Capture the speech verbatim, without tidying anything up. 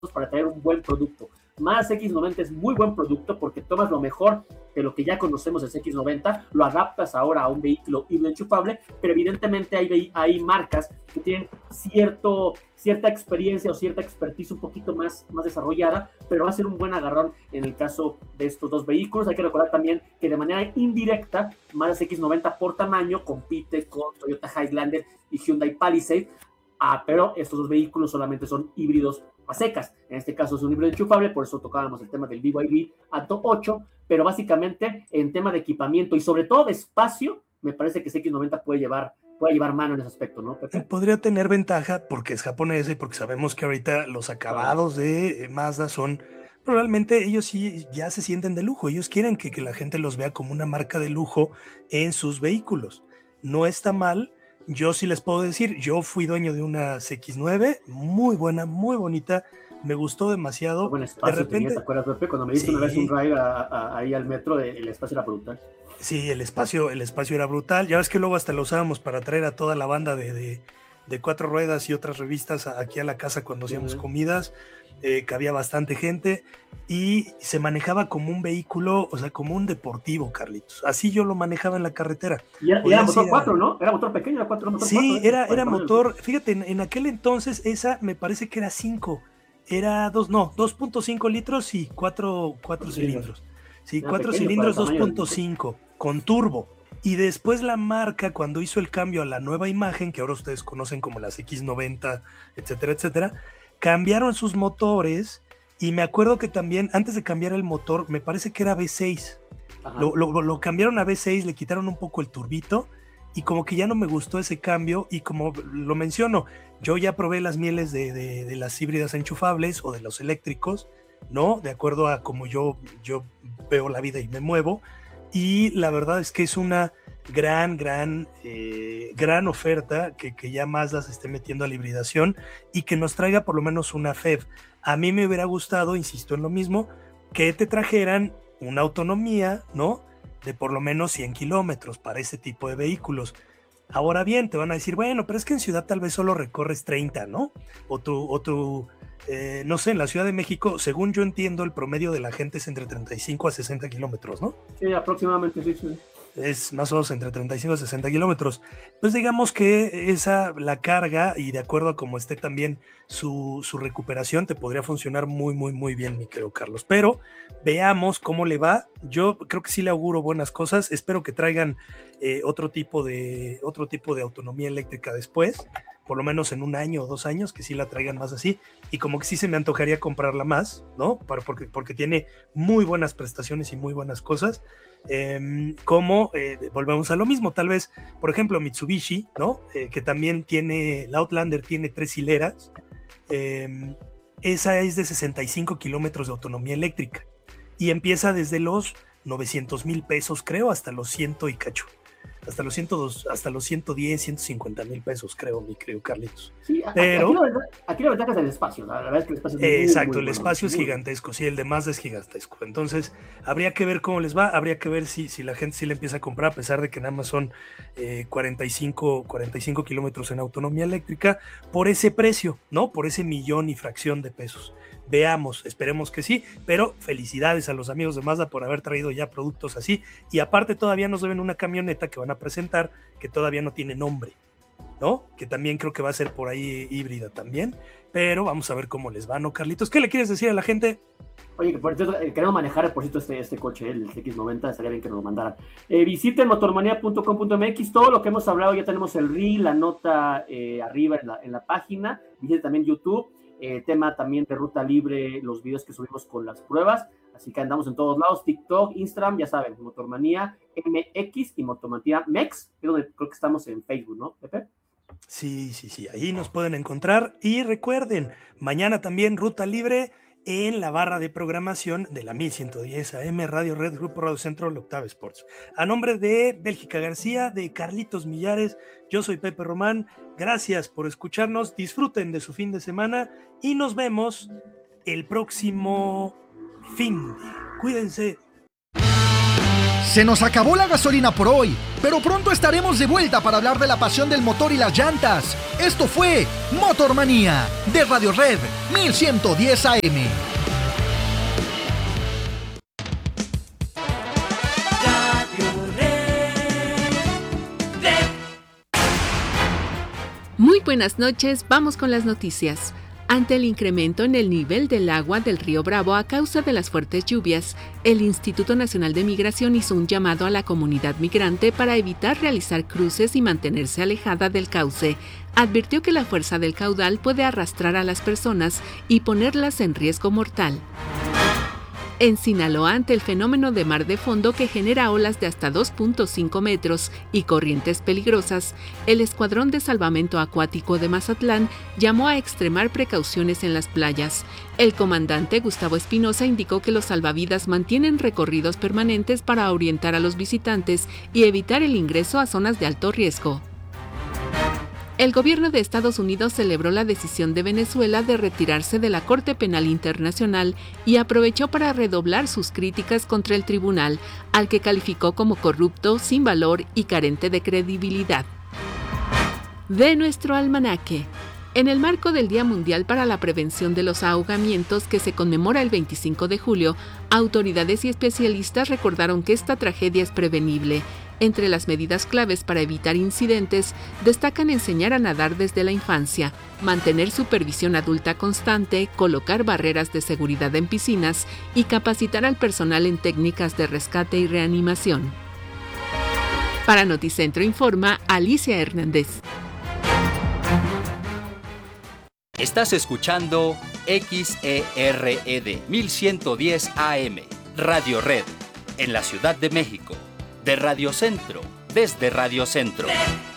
para traer un buen producto. Mazda X noventa es muy buen producto porque tomas lo mejor de lo que ya conocemos del X noventa, lo adaptas ahora a un vehículo híbrido enchufable, pero evidentemente hay, hay marcas que tienen cierto, cierta experiencia o cierta expertise un poquito más, más desarrollada, pero va a ser un buen agarrón en el caso de estos dos vehículos. Hay que recordar también que de manera indirecta, Mazda X noventa por tamaño compite con Toyota Highlander y Hyundai Palisade, ah, pero estos dos vehículos solamente son híbridos a secas. En este caso es un híbrido enchufable, por eso tocábamos el tema del B Y D Atto ocho, pero básicamente en tema de equipamiento y sobre todo de espacio, me parece que ese X noventa puede llevar, puede llevar mano en ese aspecto, ¿no, Pepe? Podría tener ventaja porque es japonesa y porque sabemos que ahorita los acabados de Mazda son, probablemente ellos sí ya se sienten de lujo, ellos quieren que, que la gente los vea como una marca de lujo en sus vehículos. No está mal. Yo sí les puedo decir, yo fui dueño de una X nueve, muy buena, muy bonita, me gustó demasiado. Buen espacio de repente, tenía, ¿te acuerdas, Pepe? Cuando me diste sí. una vez un ride a, a, ahí al metro, el espacio era brutal. Sí, el espacio, el espacio era brutal. Ya ves que luego hasta lo usábamos para traer a toda la banda de, de, de Cuatro Ruedas y otras revistas aquí a la casa cuando hacíamos uh-huh. comidas. Eh, cabía bastante gente y se manejaba como un vehículo, o sea, como un deportivo, Carlitos. Así yo lo manejaba en la carretera. Y era, era motor cuatro, ¿no? Era motor pequeño, era cuatro, motor sí, cuatro. Sí, era, era motor, fíjate, en, en aquel entonces esa me parece que era cinco, era dos, no, dos punto cinco litros y cuatro, cuatro sí, cilindros. Sí, cuatro cilindros, dos punto cinco, con turbo. Y después la marca, cuando hizo el cambio a la nueva imagen, que ahora ustedes conocen como las X noventa, etcétera, etcétera, cambiaron sus motores y me acuerdo que también antes de cambiar el motor, me parece que era V seis, lo, lo, lo cambiaron a V seis, le quitaron un poco el turbito y como que ya no me gustó ese cambio y como lo menciono, yo ya probé las mieles de, de, de las híbridas enchufables o de los eléctricos, ¿no? De acuerdo a cómo yo, yo veo la vida y me muevo, y la verdad es que es una gran, gran, eh, gran oferta que, que ya Mazda se esté metiendo a la hibridación y que nos traiga por lo menos una F E V. A mí me hubiera gustado, insisto en lo mismo, que te trajeran una autonomía, ¿no? De por lo menos cien kilómetros para ese tipo de vehículos. Ahora bien, te van a decir, bueno, pero es que en ciudad tal vez solo recorres treinta, ¿no? O tu, o tu eh, no sé, en la Ciudad de México, según yo entiendo, el promedio de la gente es entre treinta y cinco a sesenta kilómetros, ¿no? Sí, aproximadamente, sí, sí. Es más o menos entre treinta y cinco a sesenta kilómetros. Pues digamos que esa, la carga, y de acuerdo a cómo esté también su, su recuperación, te podría funcionar muy, muy, muy bien, mi querido Carlos. Pero veamos cómo le va. Yo creo que sí le auguro buenas cosas. Espero que traigan eh, otro tipo de, otro tipo de autonomía eléctrica después, por lo menos en un año o dos años, que sí la traigan más así. Y como que sí se me antojaría comprarla más, ¿no? Para, porque, porque tiene muy buenas prestaciones y muy buenas cosas. Eh, como eh, volvemos a lo mismo, tal vez, por ejemplo, Mitsubishi, ¿no? Eh, que también tiene, la Outlander tiene tres hileras, eh, esa es de sesenta y cinco kilómetros de autonomía eléctrica y empieza desde los novecientos mil pesos, creo, hasta los ciento y cacho. Hasta los, ciento dos, hasta los ciento diez, ciento cincuenta mil pesos, creo, mi querido Carlitos. Sí, pero aquí la, verdad, aquí la ventaja es el espacio, la verdad es que el espacio es muy, exacto, muy el bueno, espacio muy es gigantesco, sí, el de Mazda es gigantesco. Entonces, habría que ver cómo les va, habría que ver si, si la gente sí le empieza a comprar, a pesar de que nada más son eh, cuarenta y cinco kilómetros en autonomía eléctrica, por ese precio, ¿no? Por ese millón y fracción de pesos. Veamos, esperemos que sí, pero felicidades a los amigos de Mazda por haber traído ya productos así, y aparte todavía nos deben una camioneta que van a presentar que todavía no tiene nombre, ¿no? Que también creo que va a ser por ahí híbrida también, pero vamos a ver cómo les va, ¿no, Carlitos? ¿Qué le quieres decir a la gente? Oye, que por cierto, eh, queremos manejar, por cierto, este, este coche, el X noventa, estaría bien que nos lo mandaran. Eh, visiten motormanía punto com punto m x, todo lo que hemos hablado, ya tenemos el reel, la nota eh, arriba en la, en la página, visiten también YouTube, eh, tema también de Ruta Libre, los videos que subimos con las pruebas, así que andamos en todos lados, TikTok, Instagram, ya saben, Motormanía M X y Motormanía Mex, es donde creo que estamos en Facebook, ¿no, Pepe? Sí, sí, sí, ahí nos pueden encontrar, y recuerden, mañana también Ruta Libre en la barra de programación de la mil ciento diez A M, Radio Red, Grupo Radio Centro, Octave Sports. A nombre de Bélgica García, de Carlitos Millares, yo soy Pepe Román, gracias por escucharnos, disfruten de su fin de semana y nos vemos el próximo fin de. Cuídense. Se nos acabó la gasolina por hoy, pero pronto estaremos de vuelta para hablar de la pasión del motor y las llantas. Esto fue Motormanía de Radio Red mil ciento diez A M. Muy buenas noches, vamos con las noticias. Ante el incremento en el nivel del agua del río Bravo a causa de las fuertes lluvias, el Instituto Nacional de Migración hizo un llamado a la comunidad migrante para evitar realizar cruces y mantenerse alejada del cauce. Advirtió que la fuerza del caudal puede arrastrar a las personas y ponerlas en riesgo mortal. En Sinaloa, ante el fenómeno de mar de fondo que genera olas de hasta dos punto cinco metros y corrientes peligrosas, el Escuadrón de Salvamento Acuático de Mazatlán llamó a extremar precauciones en las playas. El comandante Gustavo Espinosa indicó que los salvavidas mantienen recorridos permanentes para orientar a los visitantes y evitar el ingreso a zonas de alto riesgo. El gobierno de Estados Unidos celebró la decisión de Venezuela de retirarse de la Corte Penal Internacional y aprovechó para redoblar sus críticas contra el tribunal, al que calificó como corrupto, sin valor y carente de credibilidad. De nuestro almanaque. En el marco del Día Mundial para la Prevención de los Ahogamientos, que se conmemora el veinticinco de julio, autoridades y especialistas recordaron que esta tragedia es prevenible. Entre las medidas claves para evitar incidentes, destacan enseñar a nadar desde la infancia, mantener supervisión adulta constante, colocar barreras de seguridad en piscinas y capacitar al personal en técnicas de rescate y reanimación. Para Noticentro informa Alicia Hernández. Estás escuchando X E R E D mil ciento diez A M, Radio Red, en la Ciudad de México. De Radio Centro, desde Radio Centro.